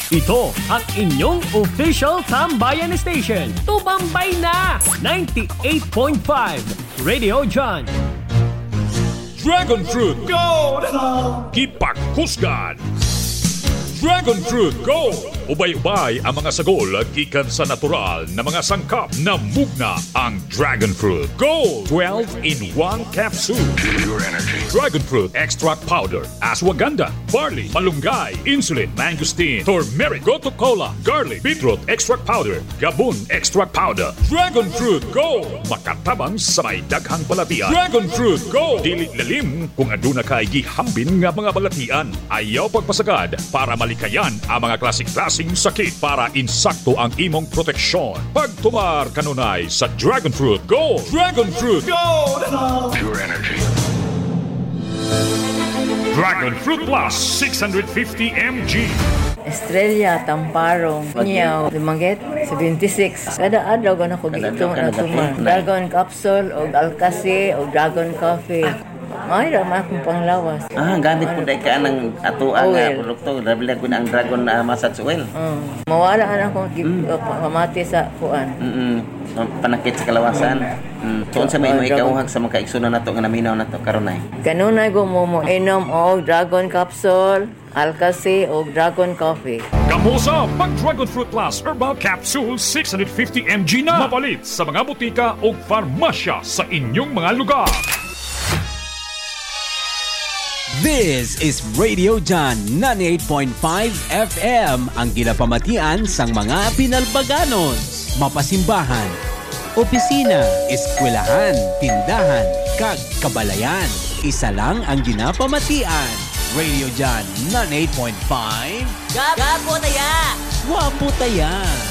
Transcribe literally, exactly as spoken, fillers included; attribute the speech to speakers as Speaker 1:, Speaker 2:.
Speaker 1: Ito ang inyong official Tambayan Station. Tumambay na! ninety-eight point five Radio John.
Speaker 2: Dragon Fruit Gold! Kipak Kusgan! Dragon Fruit Gold! Ubay-ubay ang mga sagol gikan sa natural na mga sangkap na mugna ang Dragon Fruit Gold. twelve in one capsule.
Speaker 3: Pure energy.
Speaker 2: Dragon Fruit Extract Powder, Ashwagandha, Barley, Malunggay, Insulin, Mangosteen, Turmeric, Gotu Cola, Garlic, Beetroot Extract Powder, Gabon Extract Powder. Dragon Fruit Gold! Makatabang sa may daghang balatian. Dragon Fruit Gold! Dili lalim kung aduna kay gihambin nga mga balatian. Ayaw pagpasagad para malikayan ang mga klasik-klasik sakit para insakto ang imong proteksyon. Pagtumar kanunay sa Dragon Fruit Gold. Dragon Fruit Gold!
Speaker 3: Pure energy.
Speaker 2: Dragon Fruit Plus six hundred fifty milligrams.
Speaker 4: Estrella, Tamparong, Niyaw, Limanget, seventy-six. Kada adlaw ko na ko gitong na tumar. Dragon Capsule, o Alcasi, o Dragon Coffee. Ay, ramah kong panglawas.
Speaker 5: Ah, gamit po dahil ka ng ato ang uh, produkto. Rabilag ko na ang Dragon uh, Massage Oil.
Speaker 4: Uh, mawala ka na kung mm. uh, pamati sa kuan.
Speaker 5: Mm-mm. Panakit sa kalawasan. Mm. So, sa may uh, may kauhag sa mga kaigsunan na ito, nga naminaw na ito, karon ay.
Speaker 4: Ganun ay gumo inom o Dragon Capsule, Alcasi o Dragon Coffee.
Speaker 2: Kamusa pag Dragon Fruit Plus Herbal Capsule six hundred fifty milligrams na mapalit sa mga butika o farmasya sa inyong mga lugar.
Speaker 6: This is Radio John ninety-eight point five F M, ang ginapamatian sang mga Pinalbaganos, mapasimbahan, opisina, eskwelahan, tindahan, kag kabalayan. Isa lang ang ginapamatian. Radio John ninety-eight point five.
Speaker 7: Gapo taya!
Speaker 6: Wapo taya!